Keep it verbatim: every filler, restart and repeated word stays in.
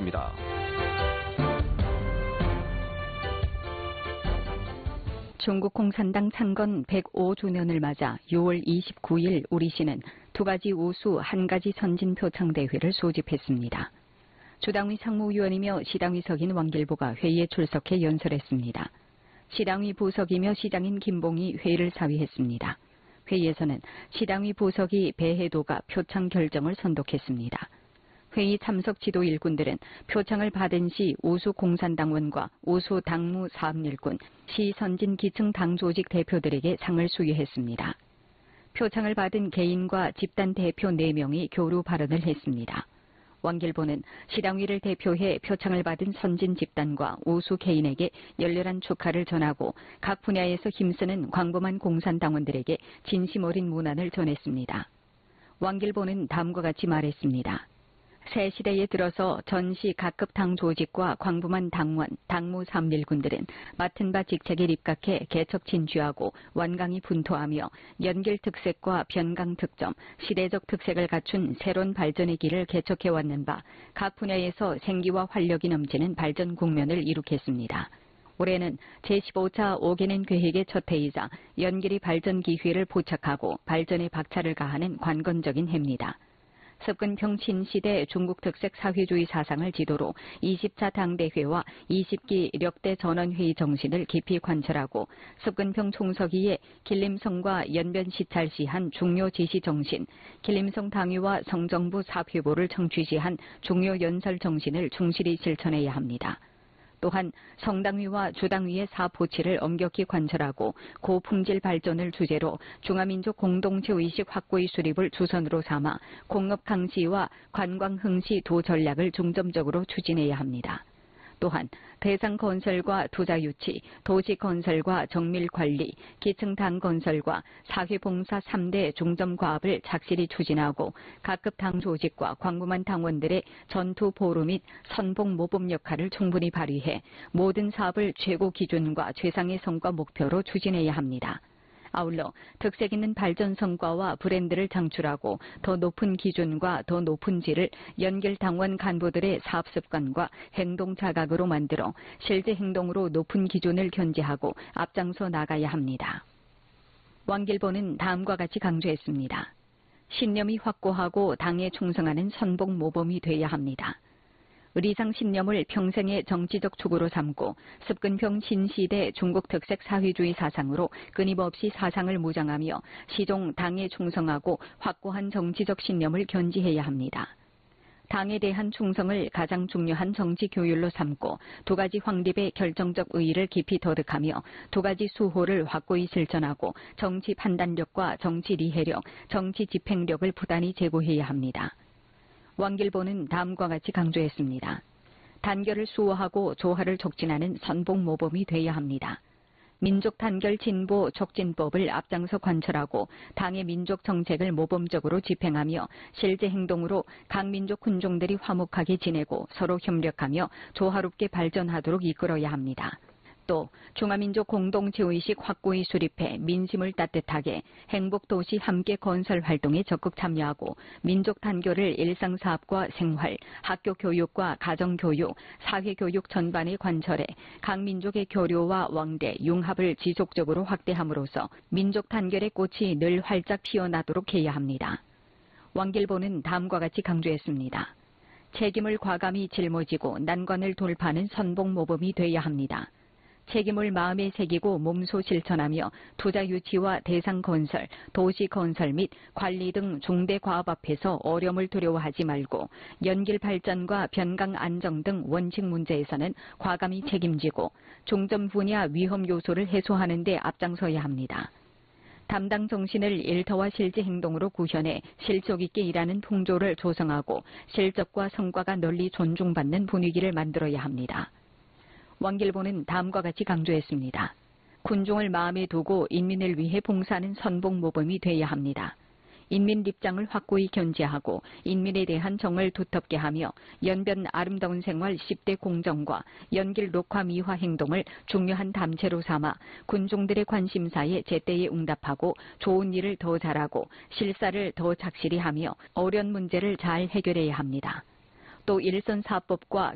전해드리겠습니다. 중국 공산당 창건 백오 주년을 맞아 유월 이십구일 우리시는 두 가지 우수 한 가지 선진 표창 대회를 소집했습니다. 주당위 상무위원이며 시당위 석인 왕길보가 회의에 출석해 연설했습니다. 시당위 부석이며 시장인 김봉이 회의를 사위했습니다. 회의에서는 시당위 부석이 배해도가 표창 결정을 선독했습니다. 회의 참석 지도 일꾼들은 표창을 받은 시 우수 공산당원과 우수 당무 사업일꾼, 시 선진 기층 당 조직 대표들에게 상을 수여했습니다. 표창을 받은 개인과 집단 대표 네 명이 교류 발언을 했습니다. 왕길보는 시당위를 대표해 표창을 받은 선진 집단과 우수 개인에게 열렬한 축하를 전하고 각 분야에서 힘쓰는 광범한 공산당원들에게 진심 어린 문안을 전했습니다. 왕길보는 다음과 같이 말했습니다. 새 시대에 들어서 전시 각급 당 조직과 광범한 당원, 당무 삼일군들은 맡은 바 직책에 입각해 개척 진취하고 완강히 분토하며 연길 특색과 변강 특점, 시대적 특색을 갖춘 새로운 발전의 길을 개척해왔는 바 각 분야에서 생기와 활력이 넘치는 발전 국면을 이룩했습니다. 올해는 제십오 차 오 개년 계획의 첫 해이자 연길이 발전 기회를 포착하고 발전의 박차를 가하는 관건적인 해입니다. 습근평 신시대 중국 특색 사회주의 사상을 지도로 이십 차 당대회와 이십 기 력대 전원회의 정신을 깊이 관철하고 습근평 총서기에 길림성과 연변시찰시한 중요 지시 정신, 길림성 당위와 성정부 사회보를 청취시한 중요 연설 정신을 충실히 실천해야 합니다. 또한 성당위와 주당위의 사포치를 엄격히 관철하고 고품질 발전을 주제로 중화민족 공동체 의식 확고의 수립을 주선으로 삼아 공업 강시와 관광 흥시 두 전략을 중점적으로 추진해야 합니다. 또한 대상 건설과 투자 유치, 도시 건설과 정밀 관리, 기층 당 건설과 사회봉사 삼 대 중점 과업을 착실히 추진하고 각급 당 조직과 광범한 당원들의 전투 보루 및 선봉 모범 역할을 충분히 발휘해 모든 사업을 최고 기준과 최상의 성과 목표로 추진해야 합니다. 아울러 특색 있는 발전 성과와 브랜드를 창출하고 더 높은 기준과 더 높은 질을 연길 당원 간부들의 사업 습관과 행동 자각으로 만들어 실제 행동으로 높은 기준을 견지하고 앞장서 나가야 합니다. 왕길보는 다음과 같이 강조했습니다. 신념이 확고하고 당에 충성하는 선봉 모범이 돼야 합니다. 의리상 신념을 평생의 정치적 축으로 삼고 습근평 신시대 중국 특색 사회주의 사상으로 끊임없이 사상을 무장하며 시종 당에 충성하고 확고한 정치적 신념을 견지해야 합니다. 당에 대한 충성을 가장 중요한 정치 교율로 삼고 두 가지 확립의 결정적 의의를 깊이 터득하며 두 가지 수호를 확고히 실천하고 정치 판단력과 정치 리해력, 정치 집행력을 부단히 제고해야 합니다. 왕길보는 다음과 같이 강조했습니다. 단결을 수호하고 조화를 촉진하는 선봉 모범이 돼야 합니다. 민족 단결 진보 촉진법을 앞장서 관철하고 당의 민족 정책을 모범적으로 집행하며 실제 행동으로 각 민족 군종들이 화목하게 지내고 서로 협력하며 조화롭게 발전하도록 이끌어야 합니다. 또 중화민족 공동체의식 확고히 수립해 민심을 따뜻하게 행복도시 함께 건설 활동에 적극 참여하고 민족 단결을 일상사업과 생활, 학교교육과 가정교육, 사회교육 전반에 관철해 각 민족의 교류와 왕래, 융합을 지속적으로 확대함으로써 민족 단결의 꽃이 늘 활짝 피어나도록 해야 합니다. 왕길보는 다음과 같이 강조했습니다. 책임을 과감히 짊어지고 난관을 돌파하는 선봉 모범이 돼야 합니다. 책임을 마음에 새기고 몸소 실천하며 투자 유치와 대상 건설, 도시 건설 및 관리 등 중대 과업 앞에서 어려움을 두려워하지 말고 연길 발전과 변강 안정 등 원칙 문제에서는 과감히 책임지고 중점 분야 위험 요소를 해소하는 데 앞장서야 합니다. 담당 정신을 일터와 실제 행동으로 구현해 실속 있게 일하는 풍조를 조성하고 실적과 성과가 널리 존중받는 분위기를 만들어야 합니다. 왕길보는 다음과 같이 강조했습니다. 군종을 마음에 두고 인민을 위해 봉사하는 선봉 모범이 돼야 합니다. 인민 입장을 확고히 견지하고 인민에 대한 정을 두텁게 하며 연변 아름다운 생활 십 대 공정과 연길 녹화 미화 행동을 중요한 담채로 삼아 군종들의 관심사에 제때에 응답하고 좋은 일을 더 잘하고 실사를 더 착실히 하며 어려운 문제를 잘 해결해야 합니다. 또 일선사법과